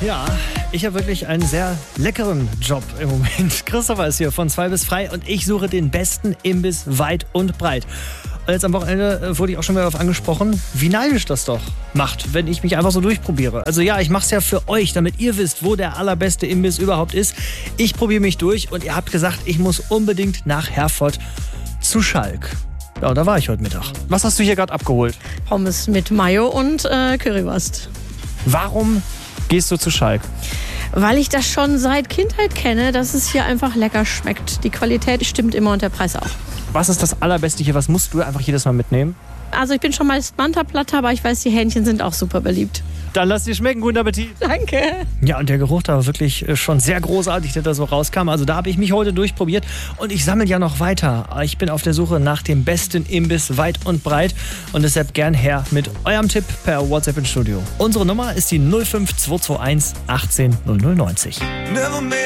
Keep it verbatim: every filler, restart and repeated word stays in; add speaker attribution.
Speaker 1: Ja, ich habe wirklich einen sehr leckeren Job im Moment. Christopher ist hier von zwei bis frei und ich suche den besten Imbiss weit und breit. Und jetzt am Wochenende wurde ich auch schon mal darauf angesprochen, wie neidisch das doch macht, wenn ich mich einfach so durchprobiere. Also ja, ich mache es ja für euch, damit ihr wisst, wo der allerbeste Imbiss überhaupt ist. Ich probiere mich durch und ihr habt gesagt, ich muss unbedingt nach Herford zu Schalk. Ja, und da war ich heute Mittag. Was hast du hier gerade abgeholt?
Speaker 2: Pommes mit Mayo und äh, Currywurst.
Speaker 1: Warum gehst du zu Schalk?
Speaker 2: Weil ich das schon seit Kindheit kenne, dass es hier einfach lecker schmeckt. Die Qualität stimmt immer und der Preis auch.
Speaker 1: Was ist das Allerbeste hier? Was musst du einfach jedes Mal mitnehmen?
Speaker 2: Also ich bin schon mal Manta-Platte, aber ich weiß, die Hähnchen sind auch super beliebt.
Speaker 1: Dann lass dir schmecken. Guten Appetit.
Speaker 2: Danke.
Speaker 1: Ja, und der Geruch da war wirklich schon sehr großartig, der da so rauskam. Also da habe ich mich heute durchprobiert und ich sammle ja noch weiter. Ich bin auf der Suche nach dem besten Imbiss weit und breit und deshalb gern her mit eurem Tipp per WhatsApp ins Studio. Unsere Nummer ist die null fünf zwei zwei eins achtzehn null null neunzig.